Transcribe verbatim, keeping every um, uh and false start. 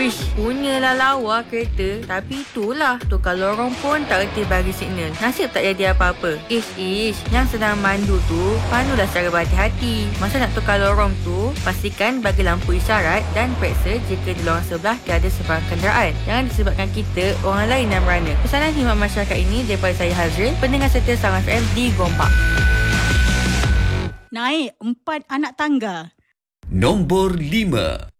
Uish, punyalah lawa kereta. Tapi itulah, tukar lorong pun tak reti bagi signal. Nasib tak jadi apa-apa. Ish, ish, yang sedang mandu tu, pandulah secara berhati-hati. Masa nak tukar lorong tu, pastikan bagi lampu isyarat dan periksa jika di lorong sebelah tiada sebarang kenderaan. Jangan disebabkan kita orang lain yang merana. Pesanan khidmat masyarakat ini daripada saya Hazril, pendengar setia Star F M di Gombak. Naik empat anak tangga. Nombor lima.